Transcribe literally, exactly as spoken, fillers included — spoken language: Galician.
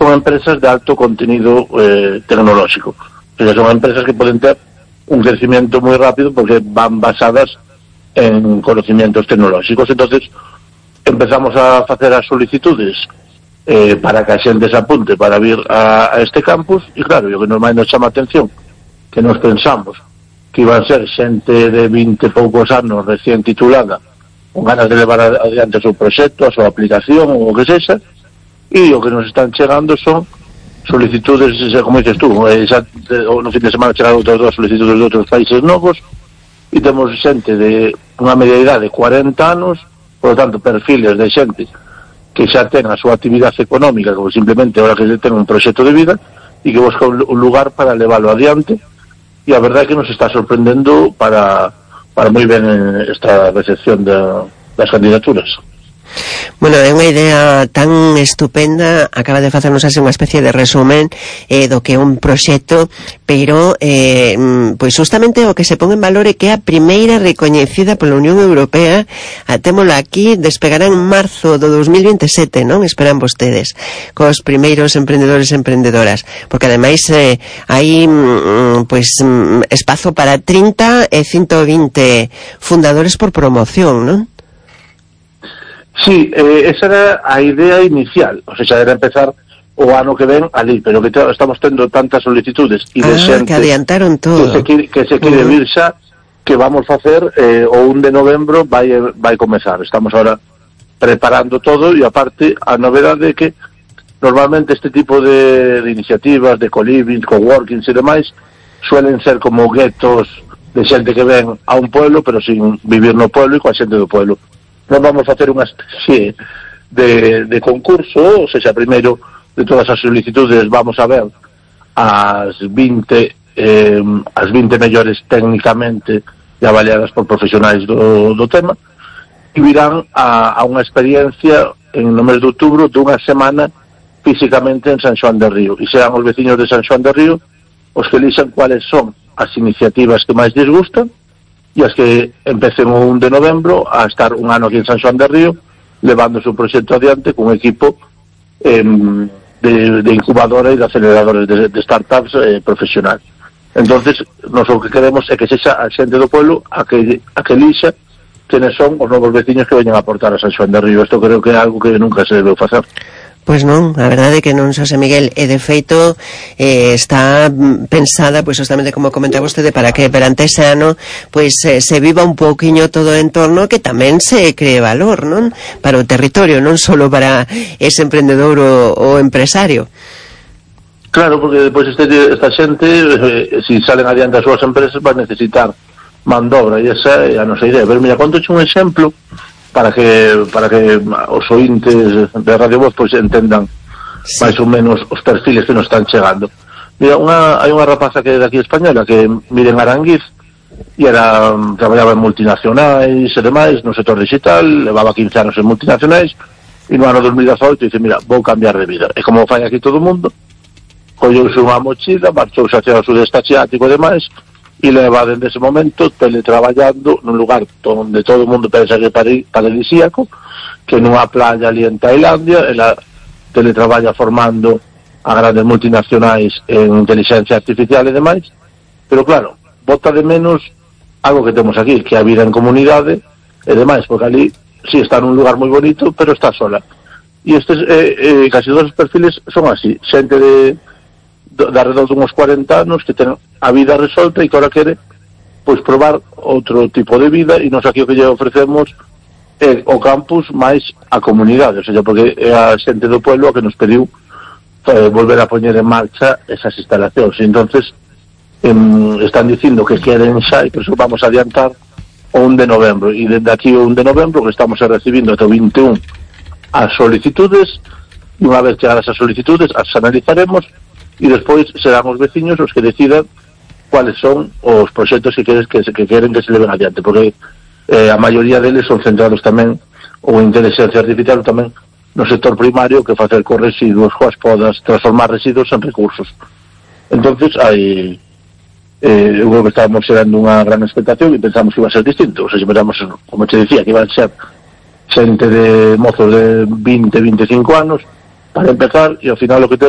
son empresas de alto contenido eh, tecnolóxico. O sea, son empresas que poden ter un crecimiento moi rápido porque van basadas en conocimientos tecnolóxicos. Entonces empezamos a facer as solicitudes eh, para que a xente se apunte para vir a, a este campus, e claro, o que nos máis nos chama a atención que nos pensamos que iban a ser xente de vinte poucos anos recién titulada con ganas de levar adiante o seu proxecto, a súa aplicación ou o que sexa, e o que nos están chegando son solicitudes, como dices tú, eh, xa, no fin de semana chegaron outras dúas solicitudes de outros países novos, e temos xente de unha media idade de cuarenta anos, por lo tanto perfiles de xente que xa ten a súa actividade económica, como simplemente ahora que ten un proxecto de vida e que busca un, un lugar para leválo adiante, e a verdade é que nos está sorprendendo para, para moi ben esta recepción da, das candidaturas. Bueno, é unha idea tan estupenda, acaba de facernos así unha especie de resumen eh, do que é un proxecto, pero eh, pois justamente o que se pon en valor é que é a primeira recoñecida pola Unión Europea. Atémola aquí, despegará en marzo do dos mil veintesete, non? Esperan vostedes, cos primeiros emprendedores e emprendedoras, porque ademais eh, hai mm, pois mm, espazo para trinta e ciento vinte fundadores por promoción, non? Sí, eh, esa era a idea inicial, o sea, era empezar o ano que ven ali, pero que te, estamos tendo tantas solicitudes e de ah, xente que adiantaron todo, que se quire, que se quire uh-huh. vir xa, que vamos facer eh, o un de novembro vai vai comezar. Estamos ahora preparando todo, e aparte a novedade é que normalmente este tipo de, de iniciativas de co-living, coworkings e demais suelen ser como guetos de xente que ven a un pueblo pero sin vivir no pueblo e coa xente do pueblo. Nos vamos a facer unha especie de, de concurso, ou seja, primeiro de todas as solicitudes vamos a ver as vinte eh, as vinte mellores técnicamente e avaliadas por profesionais do, do tema, e virán a, a unha experiencia en no mes de outubro dunha semana físicamente en San Xoán de Río, e serán os veciños de San Xoán de Río os que elixan cuáles son as iniciativas que máis les gustan, e as que empecen o un de novembro a estar un ano aquí en San Xoán de Río levando o seu proxecto adiante con un equipo eh, de, de incubadora e de aceleradores de, de startups eh, profesional. Entonces, nos o que queremos é que sexa a xente do pueblo a que, a que lixa quenes son os novos veciños que veñan a aportar a San Xoán de Río. Isto creo que é algo que nunca se debe facer. Pois non, a verdade é que non, Xosé Miguel, e de feito eh, está pensada, pois justamente como comentaba vostede, para que perante ese ano pois eh, se viva un pouquiño todo o entorno, que tamén se cree valor, non? Para o territorio, non solo para ese emprendedor o, o empresario. Claro, porque depois este, esta xente, eh, si salen adiante as súas empresas, vai necesitar man de obra, e esa é a nosa idea. Pero mira, conto un exemplo para que para que os ointes de Radio Voz pois entendan sí. máis ou menos os perfiles que nos están chegando. Mira, unha, hai unha rapaza que é daqui española que Miren Aranguiz, e era, traballaba en multinacionais e demais, no sector digital, levaba quince anos en multinacionais, e no ano dos mil dezaoito dice, mira, vou cambiar de vida. E como fai aquí todo o mundo, collouse unha mochila, marchouse hacia o sudeste asiático e demais, e leva dende ese momento teletraballando nun lugar onde todo o mundo pensa que é paradisíaco, que nunha playa ali en Tailandia. Ela teletraballa formando a grandes multinacionais en inteligencia artificial e demais, pero claro, bota de menos algo que temos aquí, que é a vida en comunidade e demais, porque ali sí está nun lugar moi bonito, pero está sola. E estes eh, eh, casi todos os perfiles son así, xente de de alrededor de uns cuarenta anos que ten a vida resolta e que ahora quere pois probar outro tipo de vida, e nos aquí o que lle ofrecemos é o campus máis a comunidade, ou seja, porque é a xente do pueblo a que nos pediu eh, volver a poñer en marcha esas instalacións, e entonces em, están dicindo que queren xa, e por eso vamos a adiantar o un de novembro, e dende aquí o un de novembro que estamos recibindo ata o veintiún as solicitudes, e unha vez chegadas as solicitudes as analizaremos, e despois serán os veciños os que decidan cuáles son os proxectos que queren que, se, que queren que se leven adiante, porque eh, a maioría deles son centrados tamén ou inteligencia artificial tamén no sector primario, que facer con residuos, coas podas, transformar residuos en recursos. Entonces hai eh, eu creo que estábamos xerando unha gran expectación e pensamos que iba a ser distinto, o sea, pensamos, como te decía, que iban a ser xente de mozos de vinte, veinticinco anos para empezar, e ao final o que temos